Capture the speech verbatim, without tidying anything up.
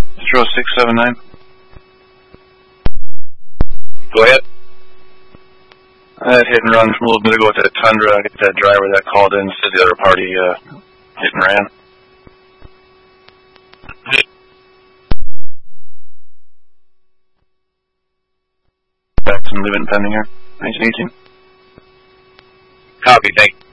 zero six seven nine. Go ahead. I had hit and run from a little bit ago with that Tundra. I get that driver that called in, said the other party uh, hit and ran. Back and leave it pending here. nineteen eighteen. Copy, thank you.